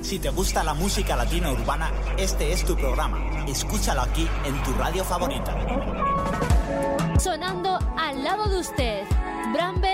Si te gusta la música latina urbana, este es tu programa. Escúchalo aquí en tu radio favorita. Sonando al lado de usted, Bramber